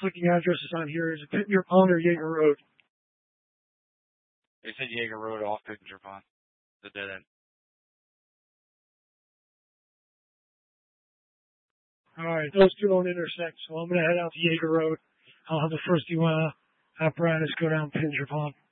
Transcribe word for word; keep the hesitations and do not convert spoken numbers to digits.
conflicting addresses on here. Is it Pittenger Pond or Jaeger Road? They said Jaeger Road off Pittenger Pond. The dead end. All right, those two don't intersect, so I'm going to head out to Jaeger Road. I'll have the first uh, apparatus go down Pittenger Pond.